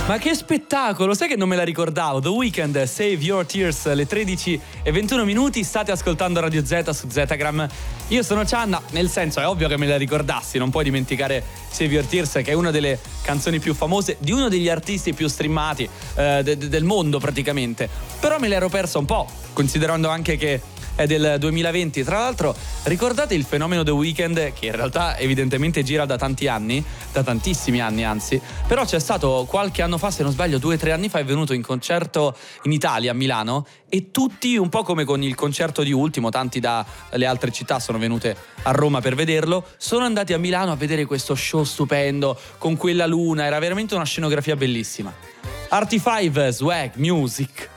Ma che spettacolo, sai che non me la ricordavo. The Weeknd, Save Your Tears, alle 13:21. State ascoltando Radio Z su Zetagram. Io sono Cianna, nel senso è ovvio che me la ricordassi, non puoi dimenticare Save Your Tears, che è una delle canzoni più famose di uno degli artisti più streamati del mondo praticamente. Però me l'ero persa un po', considerando anche che è del 2020. Tra l'altro, ricordate il fenomeno The Weeknd, che in realtà evidentemente gira da tanti anni, da tantissimi anni anzi, però c'è stato qualche anno fa, se non sbaglio 2 o 3 anni fa, è venuto in concerto in Italia, a Milano, e tutti, un po' come con il concerto di Ultimo, tanti dalle altre città sono venute a Roma per vederlo, sono andati a Milano a vedere questo show stupendo con quella luna. Era veramente una scenografia bellissima. Artie 5, Swag Music.